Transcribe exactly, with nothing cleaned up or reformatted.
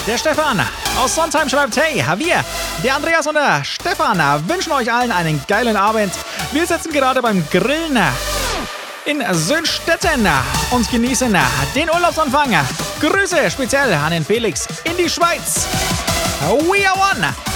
Der Stefan aus Sontheim schreibt, hey, wir, der Andreas und der Stefan, wünschen euch allen einen geilen Abend. Wir sitzen gerade beim Grillen in Söhnstetten und genießen den Urlaubsanfang. Grüße speziell an den Felix in die Schweiz. We are one!